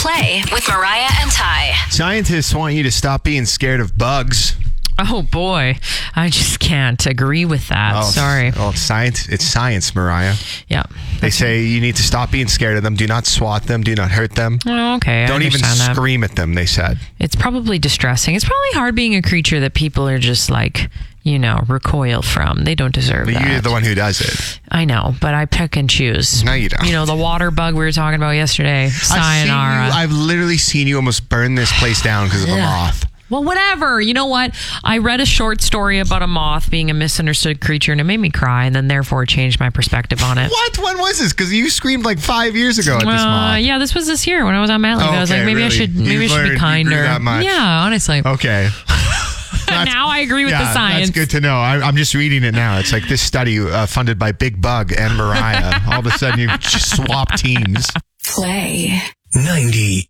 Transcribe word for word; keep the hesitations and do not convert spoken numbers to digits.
Play with Mariah and Ty. Scientists want you to stop being scared of bugs. Oh, boy. I just can't agree with that. Oh, Sorry. Oh, it's science. It's science, Mariah. Yeah. They say you need to stop being scared of them. Do not swat them. Do not hurt them. Oh, okay. Don't I even understand that. scream at them, they said. It's probably distressing. It's probably hard being a creature that people are just like, you know, recoil from. They don't deserve But that. you're the one who does it. I know, but I pick and choose. No, you don't. You know, the water bug we were talking about yesterday. Sayonara. I've, seen you, I've literally seen you almost burn this place down because of a moth. Well, whatever. You know what? I read a short story about a moth being a misunderstood creature, and it made me cry, and then therefore changed my perspective on it. What? When was this? Because you screamed like five years ago at this Uh, moth. yeah, this was this year when I was on Mat Leave. Oh, I was okay, like, maybe I really? should, maybe You I should learned be you grew kinder. that much. Yeah, honestly. Okay. Now I agree with yeah, the science. That's good to know. I, I'm just reading it now. It's like this study uh, funded by Big Bug and Mariah. All of a sudden, you just swap teams. Play. ninety